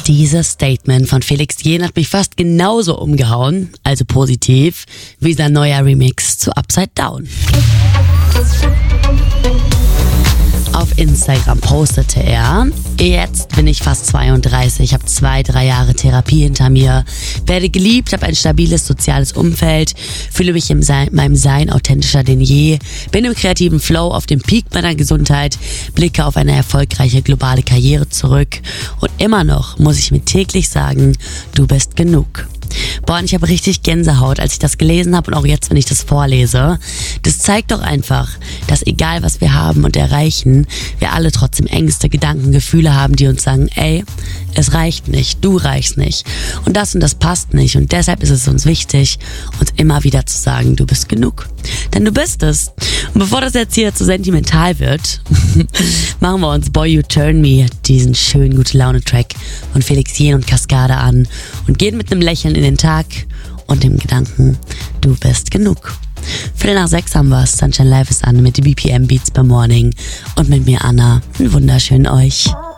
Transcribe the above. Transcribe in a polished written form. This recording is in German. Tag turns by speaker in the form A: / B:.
A: Dieses Statement von Felix Jähn hat mich fast genauso umgehauen, also positiv, wie sein neuer Remix zu Upside Down. Auf Instagram postete er: Jetzt bin ich fast 32, habe 2-3 Jahre Therapie hinter mir, werde geliebt, habe ein stabiles soziales Umfeld, fühle mich in meinem Sein authentischer denn je, bin im kreativen Flow auf dem Peak meiner Gesundheit, blicke auf eine erfolgreiche globale Karriere zurück und immer noch muss ich mir täglich sagen, du bist genug. Boah, und ich habe richtig Gänsehaut, als ich das gelesen habe und auch jetzt, wenn ich das vorlese. Das zeigt doch einfach, dass egal was wir haben und erreichen, wir alle trotzdem Ängste, Gedanken, Gefühle haben, die uns sagen, ey, es reicht nicht, du reichst nicht und das passt nicht und deshalb ist es uns wichtig, uns immer wieder zu sagen, du bist genug. Denn du bist es. Und bevor das jetzt hier zu sentimental wird, machen wir uns Boy You Turn Me, diesen schönen Gute-Laune-Track von Felix Jähn und Cascade an und gehen mit einem Lächeln in den Tag und dem Gedanken, du bist genug. 5:45 haben wir es. Sunshine Live ist an mit den BPM Beats per Morning und mit mir Anna. Einen wunderschönen euch.